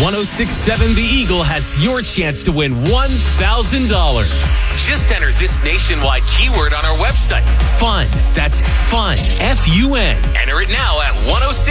1067 The Eagle has your chance to win $1,000. Just enter this nationwide keyword on our website. FUN. That's FUN. FUN. Enter it now at 1067